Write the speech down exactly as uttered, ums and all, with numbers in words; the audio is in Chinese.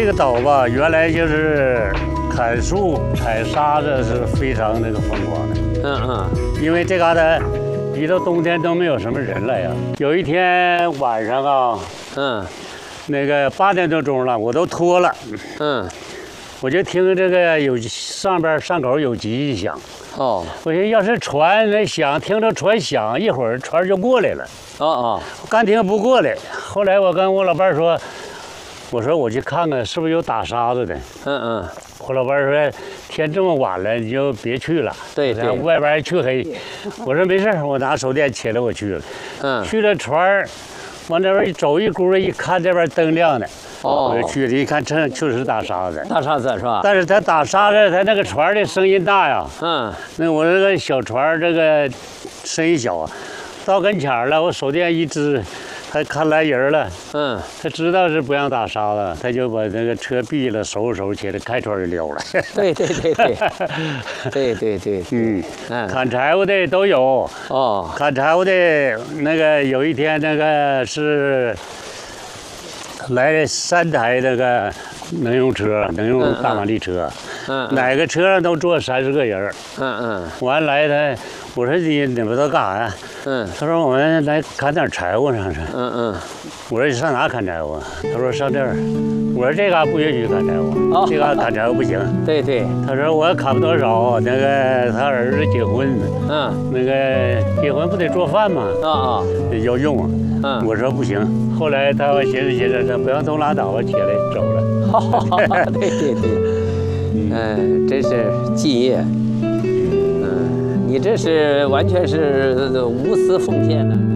个岛吧，原来就是砍树、采沙子是非常那个疯狂的。 嗯嗯， 因为这嘎达一到冬天都没有什么人来呀。有一天晚上啊， 嗯， 那个八点多钟了，我都脱了， 嗯， 我就听这个有上边上口有机器响。 哦， 我寻思要是船那响，听着船响，一会儿船就过来了。 哦哦， 刚听不过来，后来我跟我老伴说，我说我去看看是不是有打沙子的。 嗯嗯， 我老伴说天这么晚了，你就别去了。 对对， 外边还黢黑。我说没事，我拿手电起来我去了。 嗯， 去了船儿，往这边一走一轱辘，一看这边灯亮的。 哦， 我就去了，一看真确实打沙子。 大沙子是吧？ 但是他打沙子，他那个船的声音大呀。 嗯， 那我这个小船这个声音小啊，到跟前儿了，我手电一支，他看来人了， 嗯， 他知道是不让打沙子，他就把那个车闭了，收拾收拾起来，开船就溜了。 对对对对，对对对， 嗯， 嗯， 砍柴火的都有。 哦， 砍柴火的那个有一天那个是来了三台那个能用车，能用大马力车， 嗯， 哪个车上都坐三十个人。 嗯嗯， 完来他，我说你你们都干啥呀？ 嗯， 他说我们来砍点柴火上去。 嗯嗯， 我说你上哪砍柴火？他说上这儿。我说这嘎不允许砍柴火，这嘎砍柴火不行。 对对， 他说我砍不多少，那个他儿子结婚， 嗯， 那个结婚不得做饭吗？ 啊啊， 要用啊。 嗯， 我说不行。后来他寻思寻思，他不让都拉倒吧，起来走了。 对对对，嗯，真是敬业。嗯，你这是完全是无私奉献的。